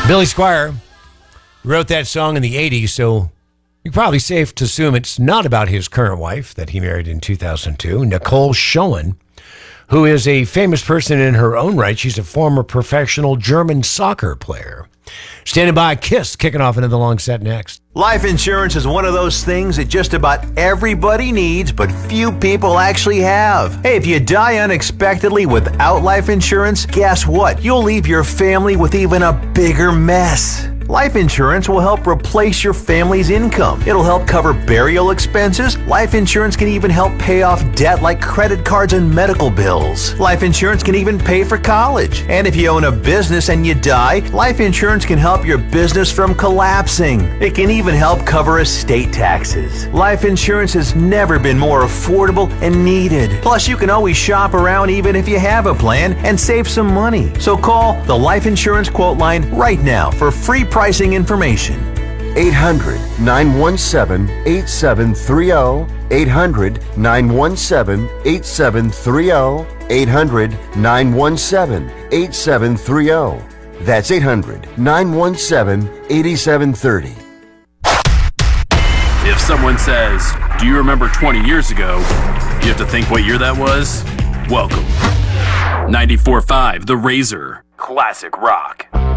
Billy Squier wrote that song in the 80s, so you're probably safe to assume it's not about his current wife that he married in 2002, Nicole Schoen, who is a famous person in her own right. She's a former professional German soccer player. Standing by, Kiss, kicking off into the long set next. Life insurance is one of those things that just about everybody needs, but few people actually have. Hey, if you die unexpectedly without life insurance, guess what? You'll leave your family with even a bigger mess. Life insurance will help replace your family's income. It'll help cover burial expenses. Life insurance can even help pay off debt like credit cards and medical bills. Life insurance can even pay for college. And if you own a business and you die, life insurance can help your business from collapsing. It can even help cover estate taxes. Life insurance has never been more affordable and needed. Plus, you can always shop around even if you have a plan and save some money. So call the Life Insurance Quote Line right now for free pricing information. 800-917-8730. 800-917-8730. 800-917-8730. That's 800-917-8730. If someone says, "Do you remember 20 years ago?" you have to think what year that was. Welcome. 94.5 The Razor. Classic rock.